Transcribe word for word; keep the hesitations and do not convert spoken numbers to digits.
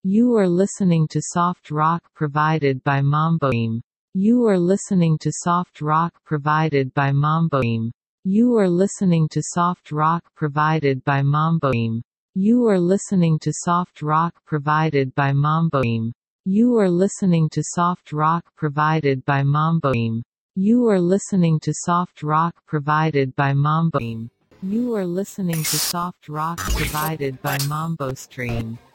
You are listening to soft rock provided by Mamboim. You are listening to soft rock provided by Mamboim. You are listening to soft rock provided by Mamboim. You are listening to soft rock provided by Mamboim. You are listening to soft rock provided by Mamboim. You are listening to soft rock provided by Mamboim. You are listening to soft rock provided by Mambo Stream.